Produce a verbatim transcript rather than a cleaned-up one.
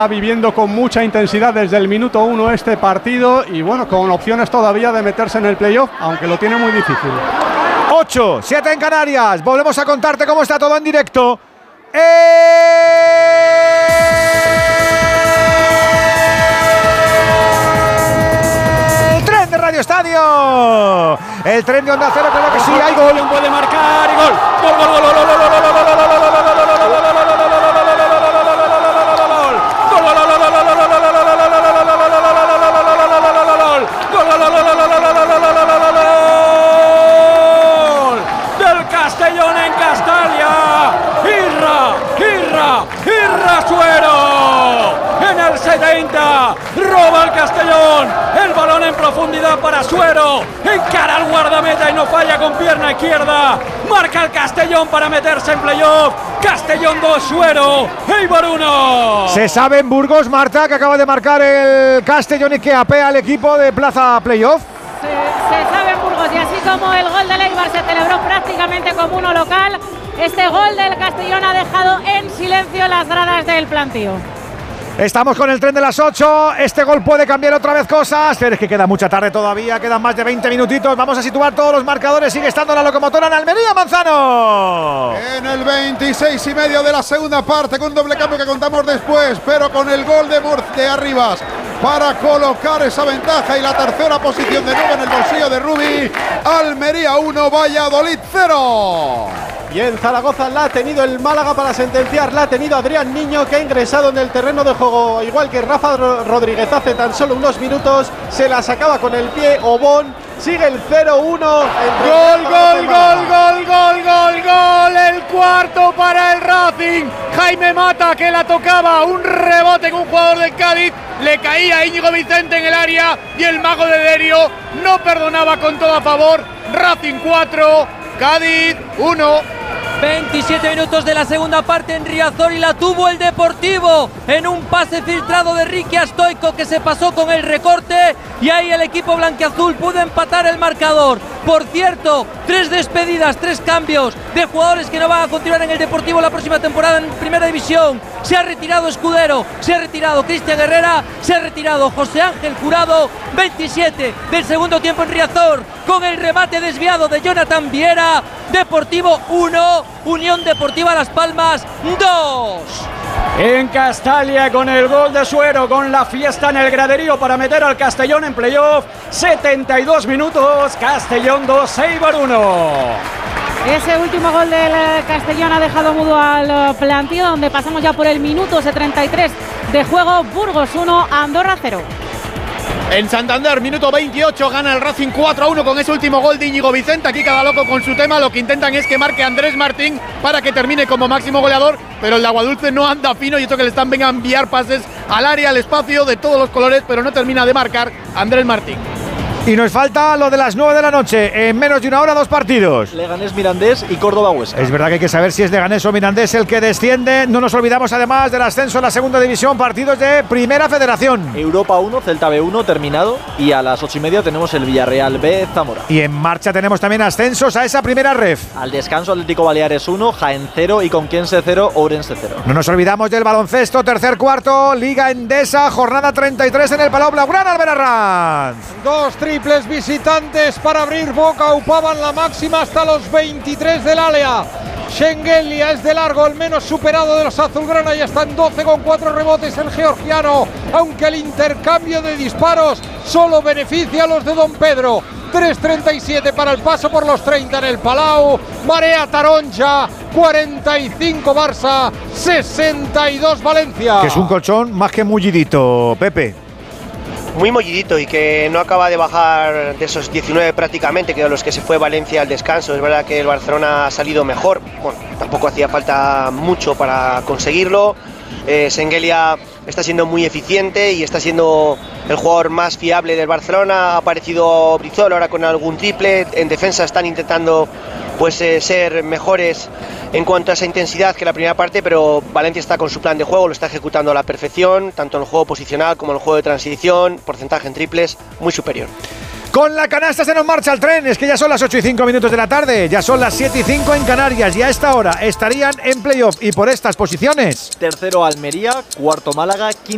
Viviendo con mucha intensidad desde el minuto uno este partido y bueno, con opciones todavía de meterse en el playoff, aunque lo tiene muy difícil. ocho, siete en Canarias. Volvemos a contarte cómo está todo en directo. El tren de Radio Estadio. El tren de Onda Cero, creo que sí, hay gol. Puede marcar y gol. Gol, gol, gol, gol, gol, gol, gol, gol, gol, gol, gol, gol. Castellón en Castalia, Irra, Irra, Irra Suero, en el setenta, roba el Castellón, el balón en profundidad para Suero, encara al guardameta y no falla con pierna izquierda, marca el Castellón para meterse en playoff, Castellón dos, Suero, Eibar uno. Se sabe en Burgos, Marta, que acaba de marcar el Castellón y que apea al equipo de plaza playoff. Se, se sabe en Burgos y así como el gol del Eibar se celebró prácticamente como uno local, este gol del Castellón ha dejado en silencio las gradas del plantío. Estamos con el tren de las ocho, este gol puede cambiar otra vez cosas, pero es que queda mucha tarde todavía, quedan más de veinte minutitos, vamos a situar todos los marcadores, sigue estando la locomotora en Almería, Manzano. En el veintiséis y medio de la segunda parte, con un doble cambio que contamos después, pero con el gol de, de Arribas para colocar esa ventaja y la tercera posición de nuevo en el bolsillo de Rubi. Almería uno, Valladolid cero. Y en Zaragoza la ha tenido el Málaga para sentenciar, la ha tenido Adrián Niño, que ha ingresado en el terreno de juego, igual que Rafa Rodríguez hace tan solo unos minutos, se la sacaba con el pie Obón, sigue el cero uno. Gol, gol, gol, gol, gol, gol, gol, el cuarto para el Racing, Jaime Mata que la tocaba, un rebote con un jugador del Cádiz, le caía a Íñigo Vicente en el área y el mago de Derio no perdonaba, con todo a favor, Racing cuatro, Cádiz uno. veintisiete minutos de la segunda parte en Riazor y la tuvo el Deportivo en un pase filtrado de Ricky Stoico que se pasó con el recorte y ahí el equipo blanquiazul pudo empatar el marcador. Por cierto, tres despedidas, tres cambios de jugadores que no van a continuar en el Deportivo la próxima temporada en Primera División. Se ha retirado Escudero, se ha retirado Cristian Herrera, se ha retirado José Ángel Jurado. veintisiete del segundo tiempo en Riazor con el remate desviado de Jonathan Viera. Deportivo uno, Unión Deportiva Las Palmas dos. En Castalia con el gol de Suero, con la fiesta en el graderío para meter al Castellón en playoff. setenta y dos minutos, Castellón dos, Eibar uno. Ese último gol del Castellón ha dejado mudo al plantío, donde pasamos ya por el minuto treinta y tres de juego. Burgos uno, Andorra cero. En Santander, minuto veintiocho, gana el Racing cuatro a uno con ese último gol de Íñigo Vicente. Aquí cada loco con su tema, lo que intentan es que marque Andrés Martín para que termine como máximo goleador, pero el de Aguadulce no anda fino y esto que le están venga a enviar pases al área, al espacio de todos los colores, pero no termina de marcar Andrés Martín. Y nos falta lo de las nueve de la noche, en menos de una hora dos partidos. Leganés Mirandés y Córdoba Huesca. Es verdad que hay que saber si es Leganés o Mirandés el que desciende. No nos olvidamos además del ascenso a la segunda división, partidos de Primera Federación. Europa uno, Celta B uno terminado y a las ocho y media tenemos el Villarreal B Zamora. Y en marcha tenemos también ascensos a esa primera ref. Al descanso Atlético Baleares uno, Jaén cero y Conquense cero, Ourense cero. No nos olvidamos del baloncesto, tercer cuarto, Liga Endesa, jornada treinta y tres en el Palau Blaugrana, Albert Arranz. Dos triples visitantes para abrir boca, ocupaban la máxima hasta los veintitrés del Alea. Schengelia es de largo el menos superado de los azulgrana y está en doce con cuatro rebotes el georgiano, aunque el intercambio de disparos solo beneficia a los de Don Pedro. tres treinta y siete para el paso por los treinta en el Palau. Marea Taronja, cuarenta y cinco Barça, sesenta y dos Valencia. Que es un colchón más que mullidito, Pepe. Muy mollidito y que no acaba de bajar de esos diecinueve prácticamente, que de los que se fue Valencia al descanso. Es verdad que el Barcelona ha salido mejor, bueno, tampoco hacía falta mucho para conseguirlo. eh, Schengelia está siendo muy eficiente y está siendo el jugador más fiable del Barcelona. Ha aparecido Brizuela ahora con algún triple. En defensa están intentando pues eh, ser mejores en cuanto a esa intensidad que la primera parte, pero Valencia está con su plan de juego, lo está ejecutando a la perfección, tanto en el juego posicional como en el juego de transición, porcentaje en triples muy superior. Con la canasta se nos marcha el tren, es que ya son las ocho y cinco minutos de la tarde, ya son las siete y cinco en Canarias y a esta hora estarían en playoff y por estas posiciones. Tercero Almería, cuarto Málaga, quinto